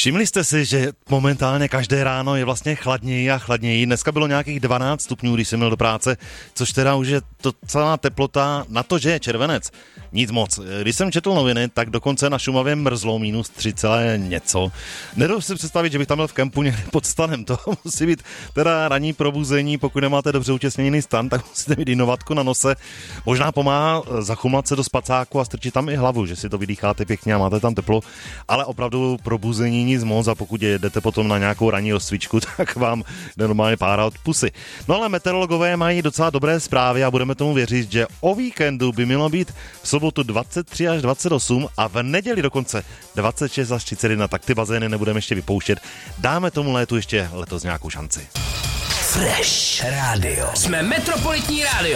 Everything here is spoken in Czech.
Všimli jste si, že momentálně každé ráno je vlastně chladněji a chladněji. Dneska bylo nějakých 12 stupňů, když jsem měl do práce, což teda už je to celá teplota na to, že je červenec. Nic moc. Když jsem četl noviny, tak dokonce na Šumavě mrzlo -3, něco. Nedovedu si představit, že bych tam byl v kempu někde pod stanem. To musí být teda ranní probuzení, pokud nemáte dobře utěsněný stan, tak musíte mít inovatku na nose. Možná pomáhá zachumlat se do spacáku a strčit tam i hlavu, že si to vydýcháte pěkně a máte tam teplo, ale opravdu probuzení nic moc a pokud jdete potom na nějakou ranní rozcvičku, tak vám jde normálně pára od pusy. No ale meteorologové mají docela dobré zprávy a budeme tomu věřit, že o víkendu by mělo být v sobotu 23 až 28 a v neděli dokonce 26 až 31, tak ty bazény nebudeme ještě vypouštět. Dáme tomu létu ještě letos nějakou šanci. Fresh Radio. Jsme Metropolitní rádio.